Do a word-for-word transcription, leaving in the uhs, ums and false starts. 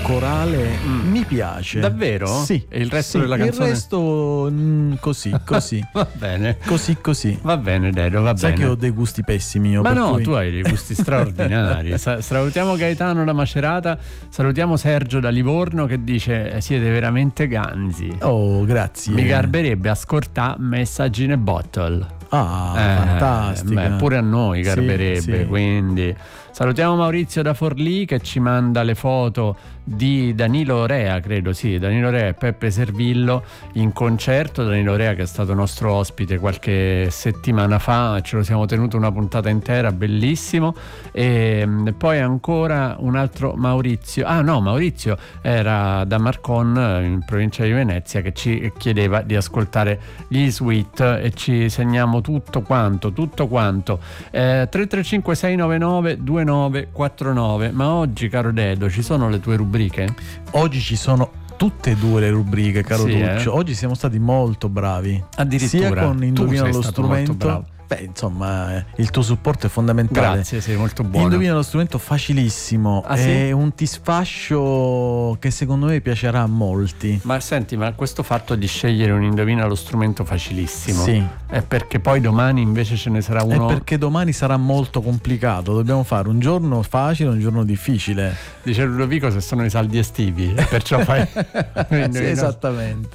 corale Mm. mi piace. Davvero? Sì. E il resto sì, della canzone? Il resto mm, così, così. Va bene. Così, così. Va bene, Dario, va Sai bene. che ho dei gusti pessimi io. Ma per no, cui... tu hai dei gusti straordinari. Sa- salutiamo Gaetano da Macerata, salutiamo Sergio da Livorno che dice eh, siete veramente ganzi. Oh, grazie. Mi garberebbe ascoltare Messaggi in a Bottle. Ah, Eh, fantastica. beh, pure a noi Sì, garberebbe, sì. quindi salutiamo Maurizio da Forlì che ci manda le foto di Danilo Rea, credo, sì, Danilo Rea e Peppe Servillo in concerto. Danilo Rea che è stato nostro ospite qualche settimana fa, ce lo siamo tenuto una puntata intera, bellissimo. E poi ancora un altro Maurizio, ah no, Maurizio era da Marcon in provincia di Venezia che ci chiedeva di ascoltare gli Sweet e ci segniamo tutto quanto, tutto quanto. eh, tre tre cinque sei nove nove due nove quattro nove. Ma oggi, caro Dedo, ci sono le tue rubriche? Oggi ci sono tutte e due le rubriche, caro Sì, Duccio. eh? Oggi siamo stati molto bravi. Addirittura Sia con tu Indovina sei lo stato molto strumento. bravo. Beh, insomma, eh, il tuo supporto è fondamentale. Grazie, sei molto buono. Indovina lo strumento facilissimo. Ah, sì? È un tisfascio che secondo me piacerà a molti. Ma senti, ma questo fatto di scegliere un indovina lo strumento facilissimo Sì. è perché poi domani invece ce ne sarà È uno. perché domani sarà molto complicato. Dobbiamo fare un giorno facile e un giorno difficile. Dice Ludovico se sono i saldi estivi e perciò fai Sì, esattamente.